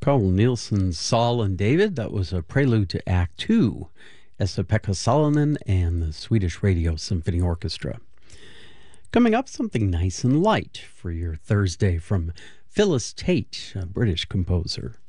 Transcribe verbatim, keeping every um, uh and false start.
Carl Nielsen's Saul and David. That was a prelude to Act Two, Esa-Pekka Salonen and the Swedish Radio Symphony Orchestra. Coming up, something nice and light for your Thursday from Phyllis Tate, a British composer.